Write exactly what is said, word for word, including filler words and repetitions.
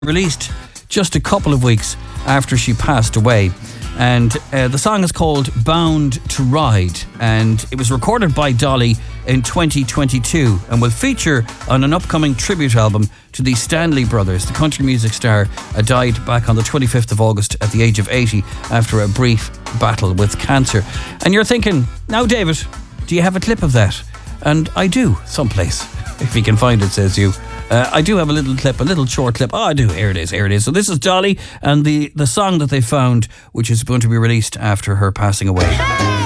released just a couple of weeks after she passed away. And uh, the song is called Bound to Ride, and it was recorded by Dolly in twenty twenty-two and will feature on an upcoming tribute album to the Stanley Brothers. The country music star uh, died back on the twenty-fifth of August at the age of eighty after a brief battle with cancer. And you're thinking, now David, do you have a clip of that? And I do, someplace, if you can find it, says you. Uh, I do have a little clip, a little short clip. Oh, I do. Here it is. Here it is. So this is Dolly and the, the song that they found, which is going to be released after her passing away.